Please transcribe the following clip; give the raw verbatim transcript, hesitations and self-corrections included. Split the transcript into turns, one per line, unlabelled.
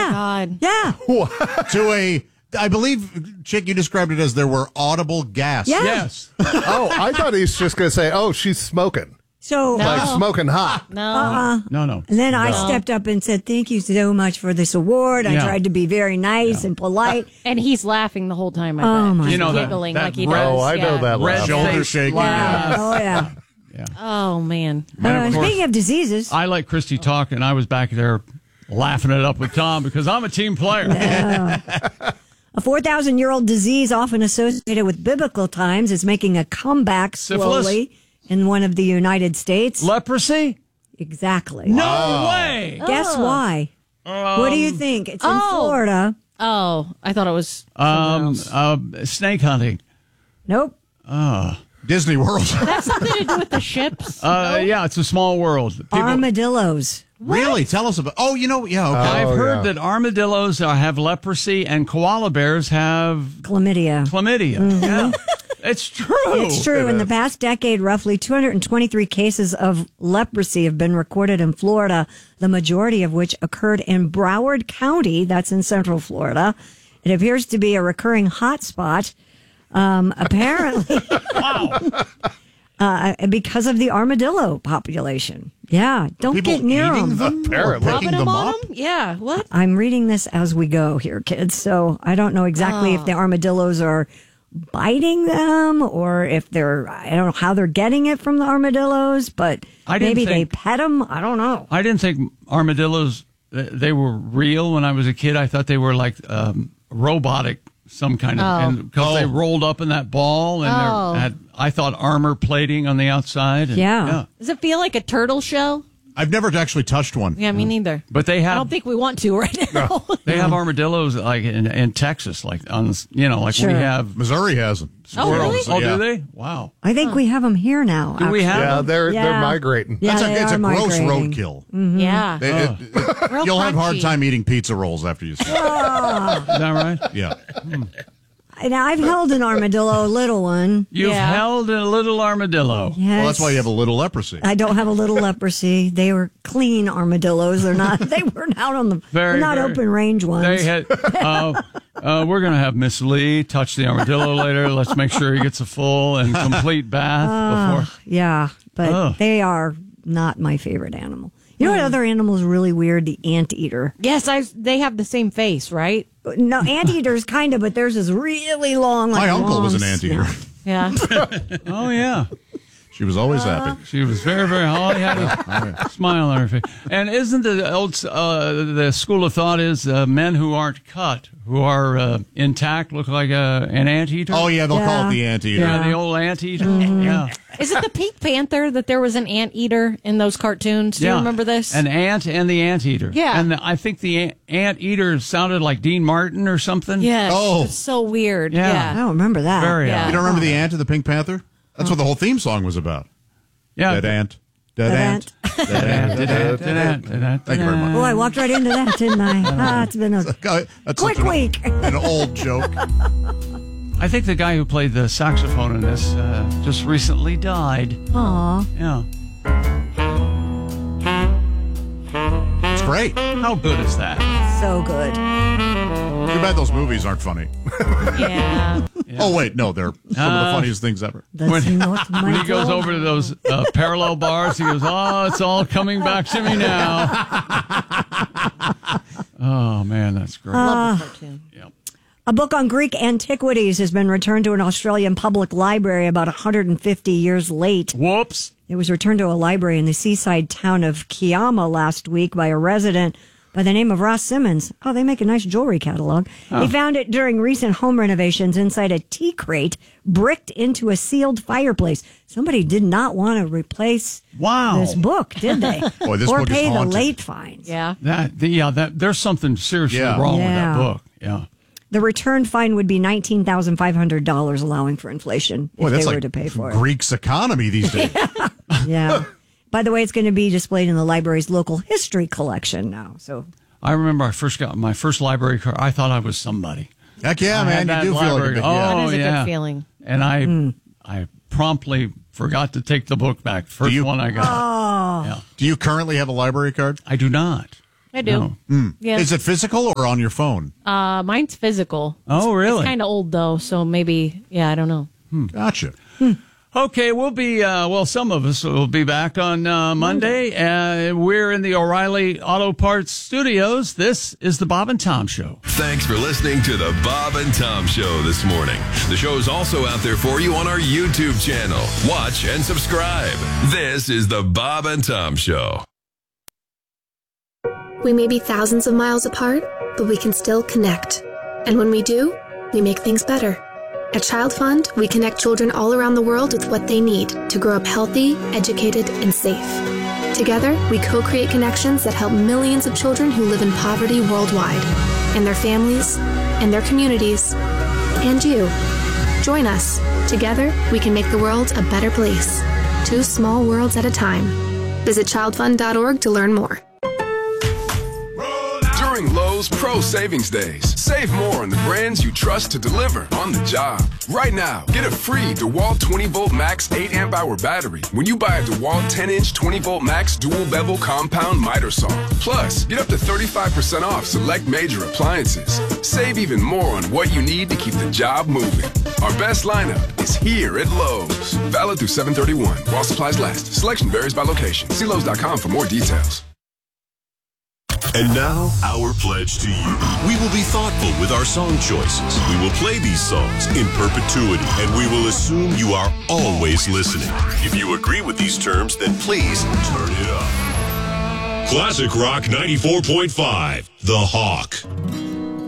Yeah.
God.
Yeah.
To a, I believe, Chick, you described it as there were audible gasps.
Yeah.
Yes.
Oh, I thought he's just going to say, oh, she's smoking.
So,
No.
Like smoking hot.
No.
uh-uh.
No, no.
And then I stepped up and said, thank you so much for this award. I
Yeah.
tried to be very nice and polite.
And he's laughing the whole time. I
Oh,
bet.
my
Just
You know that-
giggling
that
like he
red-
does.
Oh, I know
yeah.
that
Red
laugh.
Shoulder
face
shaking.
laugh.
Oh, yeah.
Oh man.
And
Uh,
of course,
speaking of diseases,
I let Christy talk, and I was back there laughing it up with Tom because I'm a team player.
a four thousand year old disease often associated with biblical times is making a comeback
Syphilis?
slowly in one of the United States.
Leprosy?
Exactly.
No way.
Guess why? what do you think? It's in
Oh.
Florida.
Oh, I thought it was.
Um,
something else.
uh, snake hunting.
Nope.
Disney World.
That's something to do with the ships.
Uh, yeah, it's a small world. People,
Armadillos.
Really? Tell us about. Oh, you know, yeah. Okay.
I've
Oh,
heard
yeah.
that armadillos uh, have leprosy and koala bears have
Chlamydia.
chlamydia. Yeah, it's true.
It's true. In the past decade, roughly two hundred twenty-three cases of leprosy have been recorded in Florida, the majority of which occurred in Broward County. That's in Central Florida. It appears to be a recurring hotspot. Um, apparently,
Wow.
uh, because of the armadillo population. Yeah, don't
People
get near
eating
them.
them? Or
Apparently.
picking
Rubbing
them
on
up?
them? Yeah. What?
I'm reading this as we go here, kids. So I don't know exactly if the armadillos are biting them or if they're, I don't know how they're getting it from the armadillos, but
I didn't
maybe they
think-
pet them. I don't know.
I didn't think armadillos, uh, they were real when I was a kid. I thought they were like um, robotic, some kind of,
Oh.
because they
Oh.
rolled up in that ball and
Oh.
they had, I thought, armor plating on the outside. And,
Yeah.
Does it feel like a turtle shell?
I've never actually touched one.
Yeah, me neither.
But they
I
have
don't think we want to right now.
they have armadillos like in, in Texas, like on you know, like
Sure.
we have.
Missouri has them.
Oh, really?
Oh,
Yeah.
do they? Wow.
I think we have them here now.
Do we
actually.
have
Yeah,
them?
they're
Yeah.
they're migrating.
Yeah,
That's a,
they
it's
are
a gross
migrating.
roadkill.
Yeah.
It- it- it-
Real
you'll have a hard
crunchy.
time eating pizza rolls after you see it.
Is that right?
Yeah.
And I've held an armadillo, a little one.
You've
Yeah.
held a little armadillo.
Yes.
Well, that's why you have a little leprosy.
I don't have a little leprosy. They were clean armadillos. They're not. They weren't out on the.
Very,
they're not
very-
open range ones.
They had. Uh, uh, we're going to have Miss Lee touch the armadillo later. Let's make sure he gets a full and complete bath before.
Yeah, but
Ugh.
they are not my favorite animal. You know what other animal is really weird? The anteater.
Yes, I. They have the same face, right?
No, anteaters kind of, but theirs is really long. Like
My uncle was an
long
anteater.
snout.
Yeah.
Oh yeah,
She was always happy.
she was very, very holly. Had a smile on her face. And isn't the old uh, the school of thought is uh, men who aren't cut, who are uh, intact, look like a, an anteater?
Oh, yeah, they'll call
Yeah.
it the anteater.
yeah, the old anteater.
Mm-hmm.
Yeah.
Is it the Pink Panther that there was an anteater in those cartoons? Do
yeah.
you remember this?
An ant and the anteater.
Yeah.
And the, I think the an- anteater sounded like Dean Martin or something.
Yes.
Oh.
It's so weird.
Yeah.
I
Yeah.
don't remember that.
Very
Yeah.
odd.
You don't remember the ant of the Pink Panther? That's what the whole theme song was about.
Yeah.
Dead ant. Dead
Dead
ant. Dead ant. Dead ant.
Dead ant, dead ant,
Thank you very
dead
much.
Oh, I walked right into that, didn't I? Ah, it's been a
God, That's
quick
such an,
week.
an old joke.
I think the guy who played the saxophone in this uh, just recently died.
Aw.
Yeah.
It's great.
How good is that?
So good.
Too bad those movies aren't funny.
Yeah.
Oh, wait, no, they're some of the
Uh,
funnies things ever.
That's
When-
not my
When he goes
fault.
over to those uh, parallel bars, he goes, "Oh, it's all coming back to me now." Oh man, that's great.
Love the cartoon.
Yep.
A book on Greek antiquities has been returned to an Australian public library about one hundred fifty years late.
Whoops.
It was returned to a library in the seaside town of Kiama last week by a resident by the name of Ross Simmons. Oh, they make a nice jewelry catalog. He found it during recent home renovations inside a tea crate bricked into a sealed fireplace. Somebody did not want to replace
Wow.
this book, did they?
Boy, this
or
book is
pay the
haunted.
late fines.
Yeah.
That the, yeah, that there's something seriously
Yeah.
wrong with
Yeah.
that book. Yeah.
The return fine would be nineteen thousand five hundred dollars, allowing for inflation if
Boy, that's
they were
like
to pay for it.
Greek's economy these days.
Yeah. By the way, it's going to be displayed in the library's local history collection now. So
I remember I first got my first library card. I thought I was somebody.
Heck yeah,
I
man.
had
You
that
do feel like a
library.
big
Oh,
yeah.
That is a
yeah.
good feeling.
And I
Hmm.
I promptly forgot to take the book back. First
you-
one I got.
Oh.
Yeah.
Do you currently have a library card?
I do not.
I do.
Oh.
Yeah.
Is it physical or on your phone?
Uh, mine's physical.
Oh, really?
It's kind of old though, so maybe. Yeah, I don't know.
Gotcha.
Okay, we'll be, uh, well, some of us will be back on uh, Monday. Uh, we're in the O'Reilly Auto Parts studios. This is the Bob and Tom Show.
Thanks for listening to the Bob and Tom Show this morning. The show is also out there for you on our YouTube channel. Watch and subscribe. This is the Bob and Tom Show.
We may be thousands of miles apart, but we can still connect. And when we do, we make things better. At Child Fund, we connect children all around the world with what they need to grow up healthy, educated, and safe. Together, we co-create connections that help millions of children who live in poverty worldwide, and their families, and their communities, and you. Join us. Together, we can make the world a better place. Two small worlds at a time. Visit child fund dot org to learn more.
During Lowe's Pro Savings Days, save more on the brands you trust to deliver on the job. Right now, get a free DeWalt twenty volt max eight amp hour battery when you buy a DeWalt ten inch twenty volt max dual bevel compound miter saw. Plus, get up to thirty-five percent off select major appliances. Save even more on what you need to keep the job moving. Our best lineup is here at Lowe's. Valid through seven thirty-one while supplies last. Selection varies by location. See Lowe's dot com for more details.
And now, our pledge to you. We will be thoughtful with our song choices. We will play these songs in perpetuity, and we will assume you are always listening. If you agree with these terms, then please turn it up. Classic Rock ninety-four point five, The Hawk.